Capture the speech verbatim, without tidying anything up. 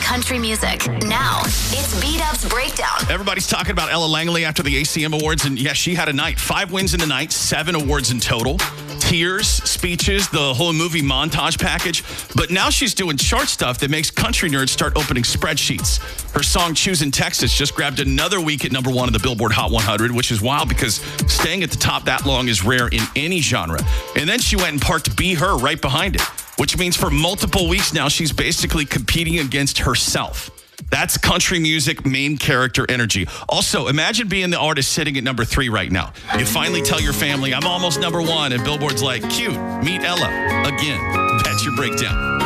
country music. Now, it's B-Dub's Breakdown. Everybody's talking about Ella Langley after the A C M Awards, and yeah, she had a night. Five wins in the night, seven awards in total. Tears, speeches, the whole movie montage package. But now she's doing chart stuff that makes country nerds start opening spreadsheets. Her song Choosing Texas just grabbed another week at number one of the Billboard Hot one hundred, which is wild because staying at the top that long is rare in any genre. And then she went and parked Be Her right behind it, which means for multiple weeks now, she's basically competing against herself. That's country music main character energy. Also, imagine being the artist sitting at number three right now. You finally tell your family, I'm almost number one, and Billboard's like, cute, meet Ella again. That's your breakdown.